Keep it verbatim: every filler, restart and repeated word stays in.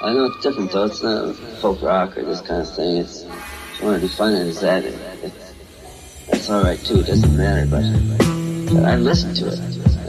I know it's different though. It's not folk rock or this kind of thing. It's, if you want to define it as that, it, it's, that's alright too. It doesn't matter, but, but I listen to it.